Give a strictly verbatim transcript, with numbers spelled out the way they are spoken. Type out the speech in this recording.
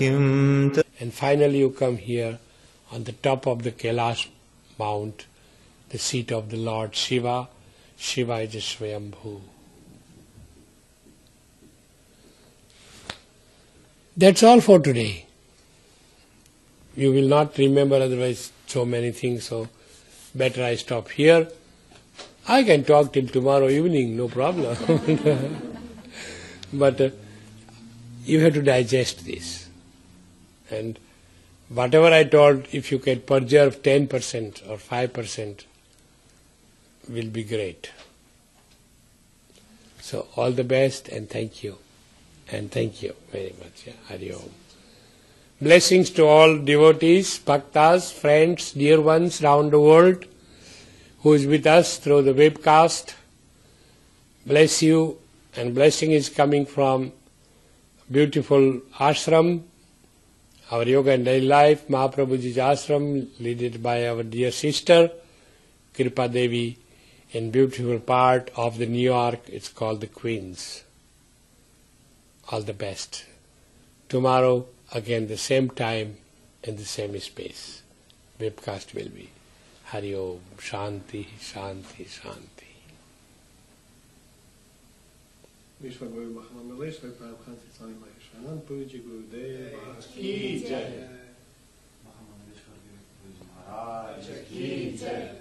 And finally you come here on the top of the Kailash Mount, the seat of the Lord Shiva. Shiva is a Swayambhu. That's all for today. You will not remember otherwise so many things, so better I stop here. I can talk till tomorrow evening, no problem. But uh, you have to digest this. And whatever I told, if you can preserve ten percent or five percent, will be great. So all the best and thank you. And thank you very much. Yeah, Hari Om. Blessings to all devotees, bhaktas, friends, dear ones round the world who is with us through the webcast. Bless you, and blessing is coming from beautiful ashram, our Yoga and Daily Life, Mahaprabhuji's ashram, led by our dear sister, Kripa Devi, in beautiful part of the New York. It's called the Queens. All the best. Tomorrow, again, the same time and the same space. Webcast will be. Hari Om. Shanti, Shanti, Shanti. Vishwa Guru Mahamangaleshwar Prabhupada Swami Maheshwaran Puji Gurudev Ki Jai. Mahamangaleshwar Guru Maharaj Ki Jai.